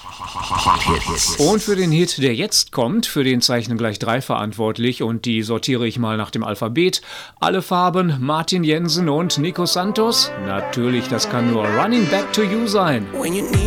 Und für den Hit, der jetzt kommt, für den zeichnen gleich 3 verantwortlich und die sortiere ich mal nach dem Alphabet. Alle Farben, Martin Jensen und Nico Santos. Natürlich, das kann nur Running Back to You sein.